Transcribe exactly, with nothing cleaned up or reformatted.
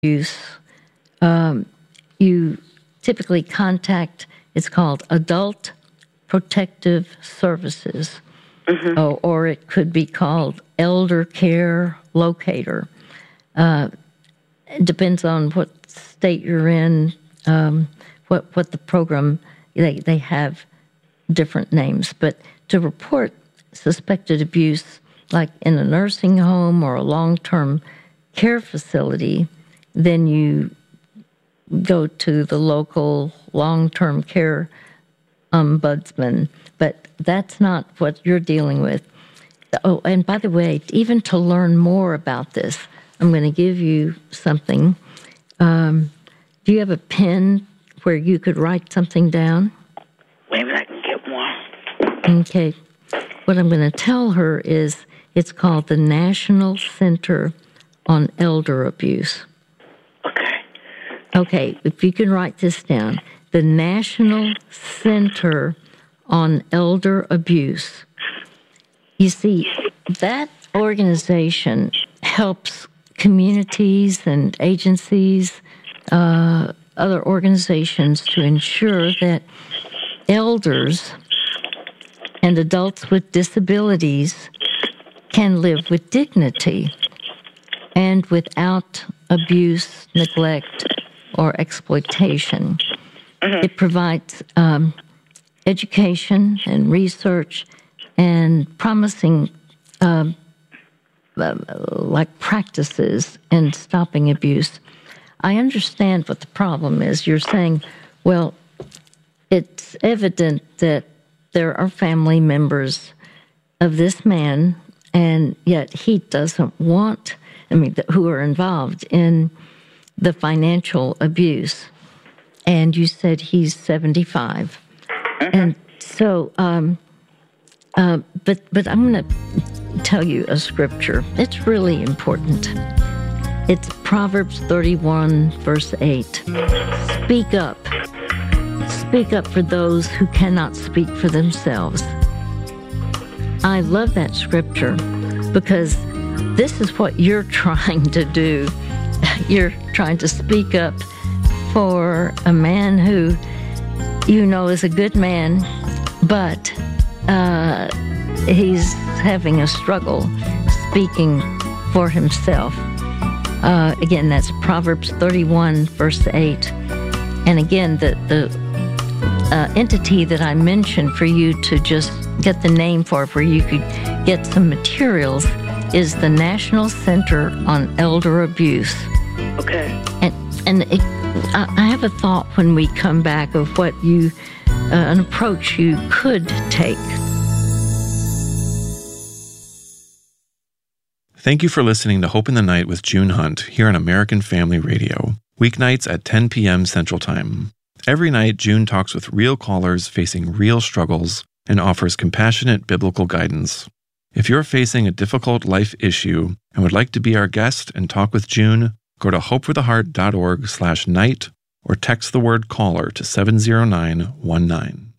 use, um, you typically contact, it's called Adult Protective Services, mm-hmm. or, or it could be called Elder Care Locator. Uh, it depends on what state you're in, um, what what the program, they, they have different names. But to report suspected abuse, like in a nursing home or a long-term care facility, then you go to the local long-term care ombudsman. But that's not what you're dealing with. Oh, and by the way, even to learn more about this, I'm going to give you something. Um, do you have a pen where you could write something down? Maybe I can get one. Okay. What I'm going to tell her is it's called the National Center on Elder Abuse. Okay. Okay, if you can write this down. The National Center on Elder Abuse. You see, that organization helps communities and agencies, uh, other organizations to ensure that elders and adults with disabilities can live with dignity and without abuse, neglect, or exploitation. Mm-hmm. It provides um, education and research and promising uh, uh, like practices in stopping abuse. I understand what the problem is. You're saying, well, it's evident that there are family members of this man, and yet he doesn't want, I mean, who are involved in the financial abuse. And you said he's seventy-five. Mm-hmm. And so, um, uh, but, but I'm going to tell you a scripture. It's really important. It's Proverbs thirty-one, verse eight. Speak up. Speak up for those who cannot speak for themselves. I love that scripture because this is what you're trying to do. You're trying to speak up for a man who you know is a good man, but uh, he's having a struggle speaking for himself. Uh, again, that's Proverbs thirty-one, verse eight. And again, the, the uh, entity that I mentioned for you to just get the name for, where you could get some materials, is the National Center on Elder Abuse. Okay. And and it, I, I have a thought when we come back of what you, uh, an approach you could take. Thank you for listening to Hope in the Night with June Hunt here on American Family Radio, weeknights at ten p.m. Central Time. Every night, June talks with real callers facing real struggles and offers compassionate biblical guidance. If you're facing a difficult life issue and would like to be our guest and talk with June, go to hopefortheheart.org slash night or text the word caller to seven zero nine one nine.